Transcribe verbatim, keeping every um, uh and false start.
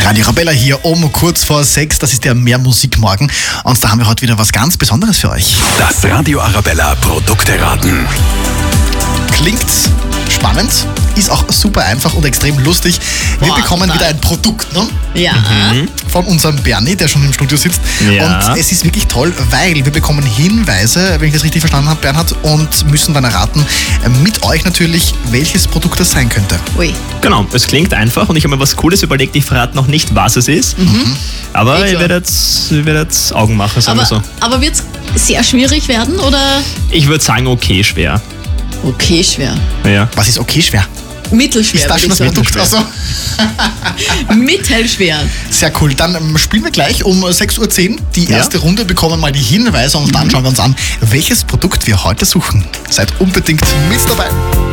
Radio Arabella hier um kurz vor sechs. Das ist der Mehr Musik morgen. Und da haben wir heute wieder was ganz Besonderes für euch. Das Radio Arabella Produkte-Raten. Klingt spannend, ist auch super einfach und extrem lustig. Wir Boah, bekommen total. wieder ein Produkt, ne? Ja. Mhm. Von unserem Bernie, der schon im Studio sitzt. Ja. Und es ist wirklich toll, weil wir bekommen Hinweise, wenn ich das richtig verstanden habe, Bernhard, und müssen dann erraten, mit euch natürlich, welches Produkt das sein könnte. Ui. Genau, es klingt einfach und ich habe mir was Cooles überlegt. Ich verrate noch nicht, was es ist. Mhm. Aber Eh ihr klar. werdet, ihr werdet Augen machen, sagen Aber, wir so. aber wird es sehr schwierig werden oder Ich würde sagen, okay, schwer. okay schwer? Ja. Was ist okay schwer? Mittelschwer. Ist das schon das würde ich Produkt? Also, sagen. Mittelschwer. sehr cool. Dann ähm, spielen wir gleich um sechs Uhr zehn die Ja. erste Runde, bekommen mal die Hinweise und dann schauen wir uns an, welches Produkt wir heute suchen. Seid unbedingt mit dabei.